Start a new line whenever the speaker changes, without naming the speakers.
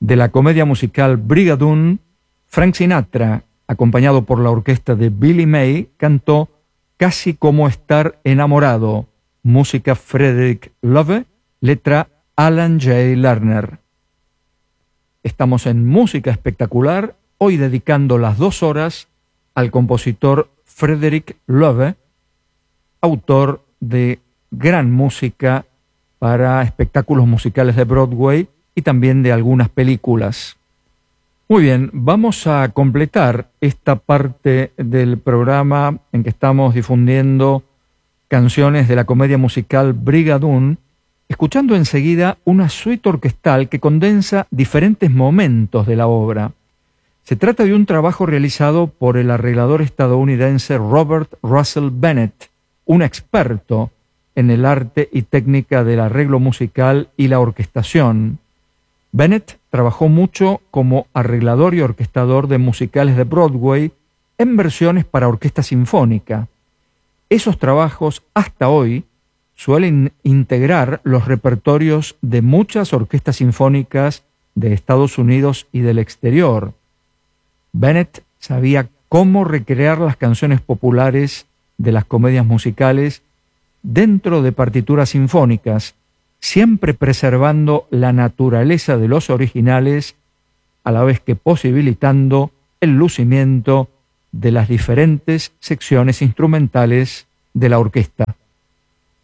de la comedia musical Brigadoon, Frank Sinatra, acompañado por la orquesta de Billy May, cantó Casi como estar enamorado, música Frederick Loewe, letra Alan J. Lerner. Estamos en Música Espectacular, hoy dedicando las 2 horas al compositor Frederick Loewe, autor de gran música para espectáculos musicales de Broadway y también de algunas películas. Muy bien, vamos a completar esta parte del programa en que estamos difundiendo canciones de la comedia musical Brigadoon, escuchando enseguida una suite orquestal que condensa diferentes momentos de la obra. Se trata de un trabajo realizado por el arreglador estadounidense Robert Russell Bennett, un experto en el arte y técnica del arreglo musical y la orquestación. Bennett trabajó mucho como arreglador y orquestador de musicales de Broadway en versiones para orquesta sinfónica. Esos trabajos, hasta hoy, suelen integrar los repertorios de muchas orquestas sinfónicas de Estados Unidos y del exterior. Bennett sabía cómo recrear las canciones populares de las comedias musicales dentro de partituras sinfónicas, siempre preservando la naturaleza de los originales, a la vez que posibilitando el lucimiento de las diferentes secciones instrumentales de la orquesta.